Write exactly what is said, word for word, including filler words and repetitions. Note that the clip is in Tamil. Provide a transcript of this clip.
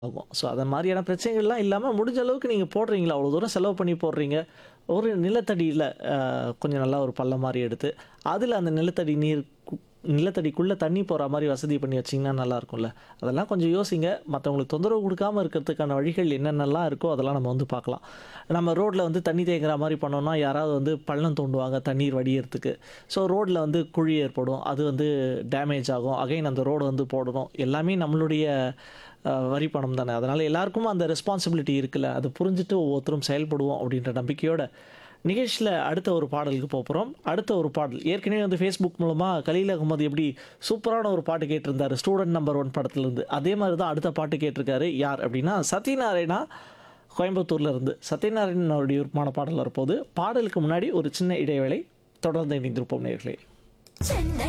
ஆகும். ஸோ அது மாதிரியான பிரச்சனைகள்லாம் இல்லாம முடிஞ்ச அளவுக்கு நீங்க போடுறீங்களா, அவ்வளோ தூரம் செலவு பண்ணி போடுறீங்க. ஒரு நிலத்தடியில அ கொஞ்சம் நல்லா ஒரு பள்ளம் மாரி எடுத்து, அதில அந்த நிலத்தடி நீர் கு நிலத்தடிக்குள்ள தண்ணி போற மாரி வசதி பண்ணி வச்சீங்கன்னா நல்லாயிருக்கும்ல. அதெல்லாம் கொஞ்சம் யோசிங்க. மத்தவங்களுக்கு தொந்தரவு குடுக்காம இருக்கிறதுக்கான வழிகள் என்னென்னலாம் இருக்கோ, அதெல்லாம் நம்ம வந்து பார்க்கலாம். நம்ம ரோட்ல வந்து தண்ணி தேங்குற மாரி பண்ணோம்னா, யாராவது வந்து பள்ளம் தோண்டுவாங்க தண்ணீர் வடியறதுக்கு. ஸோ ரோட்ல வந்து குழி ஏற்படும். அது வந்து டேமேஜ் ஆகும். அகைன் அந்த ரோடு வந்து போடணும். எல்லாமே நம்மளுடைய அ வரி பணம் தானே. அதனால எல்லாருக்கும் அந்த ரெஸ்பான்சிபிலிட்டி இருக்குல்ல. அது புரிஞ்சுட்டு ஒவ்வொருத்தரும் செயல்படுவோம் அப்படின்ற நம்பிக்கையோட, நிகழ்ச்சியில அடுத்த ஒரு பாடலுக்கு போப்போறோம். அடுத்த ஒரு பாடல் ஏற்கனவே வந்து Facebook மூலமா கலீல் அகமது எப்படி சூப்பரான ஒரு பாட்டு கேட்டிருந்தாரு. Student number one படத்துலருந்து. அதே மாரி தான் அடுத்த பாட்டு கேட்டிருக்காரு. யார் அப்படின்னா, சத்யநாராயணா கோயம்புத்தூர்ல இருந்து. சத்யநாராயணன் அவருடைய விருப்பமான பாடல் வரப்போகுது. பாடலுக்கு முன்னாடி ஒரு சின்ன இடைவேளை. தொடர்ந்து இணைந்திருப்போம் நேயர்களே. சென்னை